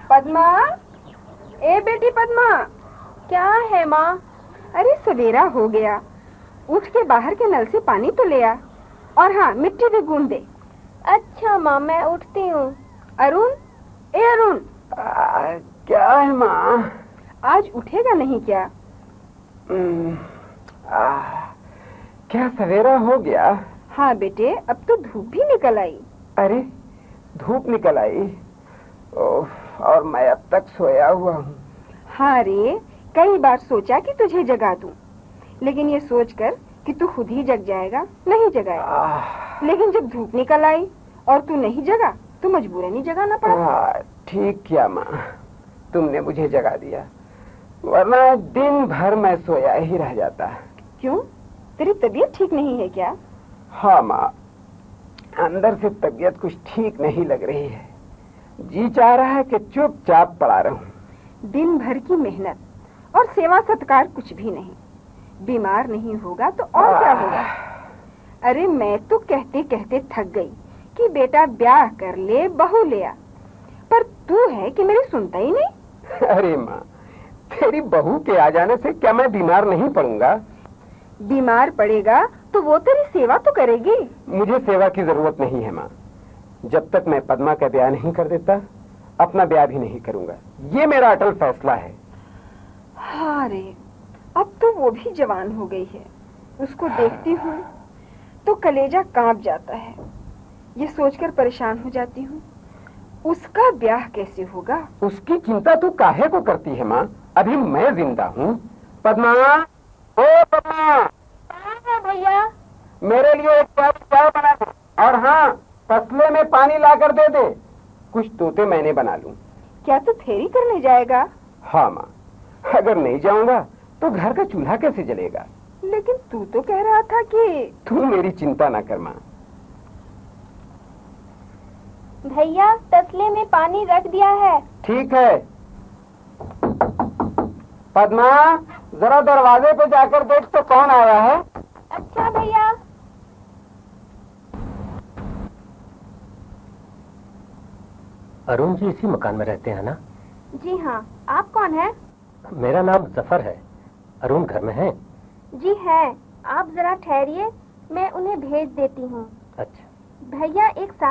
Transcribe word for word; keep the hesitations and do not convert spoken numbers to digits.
पद्मा, ए बेटी पद्मा। क्या है माँ? अरे सवेरा हो गया, उठ के बाहर के नल से पानी तो ले आ, और हाँ मिट्टी भी गूंद दे। अच्छा माँ, मैं उठती हूँ। अरुण, ए अरुण। क्या है माँ? आज उठेगा नहीं क्या? आ, क्या सवेरा हो गया? हाँ बेटे, अब तो धूप भी निकल आई। अरे धूप निकल आई? ओह, और मैं अब तक सोया हुआ हूँ। हाँ रे, कई बार सोचा कि तुझे जगा दूं, लेकिन ये सोचकर कि तू खुद ही जग जाएगा, नहीं जगाया। लेकिन जब धूप निकल आई और तू नहीं जगा तो मजबूरन ही जगाना पड़ा। ठीक किया माँ, तुमने मुझे जगा दिया, वरना दिन भर मैं सोया ही रह जाता। क्यों, तेरी तबीयत ठीक नहीं है क्या? हाँ माँ, अंदर से तबीयत कुछ ठीक नहीं लग रही है। जी चाह रहा है कि चुपचाप पड़ा रहूं। दिन भर की मेहनत और सेवा सत्कार कुछ भी नहीं, बीमार नहीं होगा तो और क्या होगा। अरे मैं तो कहते कहते थक गई कि बेटा ब्याह कर ले, बहू ले आ, पर तू है कि मेरी सुनता ही नहीं। अरे माँ, तेरी बहू के आ जाने से क्या मैं बीमार नहीं पड़ूंगा? बीमार पड़ेगा तो वो तेरी सेवा तो करेगी। मुझे सेवा की जरूरत नहीं है माँ। जब तक मैं पद्मा का ब्याह नहीं कर देता, अपना ब्याह भी नहीं करूंगा। ये मेरा अटल फैसला है। हाँ रे, अब तो वो भी जवान हो गई है, उसको देखती हूँ तो कलेजा कांप जाता है। ये सोचकर परेशान हो जाती हूँ, उसका ब्याह कैसे होगा। उसकी चिंता तू काहे को करती है माँ? अभी मैं जिंदा हूँ। पद्मा, ओ पद्मा। हाँ भैया। मेरे लिए एक कप चाय बना दे, और हाँ तसले में पानी लाकर दे दे। कुछ तोते मैंने बना लूं। क्या तू फेरी करने जाएगा? हाँ माँ, अगर नहीं जाऊंगा तो घर का चूल्हा कैसे जलेगा? लेकिन तू तो कह रहा था कि... तू मेरी चिंता ना कर माँ। भैया, तसले में पानी रख दिया है। ठीक है। पद्मा, जरा दरवाजे पे जाकर देख तो कौन आया है। अच्छा भैया। अरुण जी इसी मकान में रहते हैं ना? जी हाँ, आप कौन हैं? मेरा नाम जफर है। अरुण घर में है? जी है, आप जरा ठहरिए, मैं उन्हें भेज देती हूँ। अच्छा। भैया एक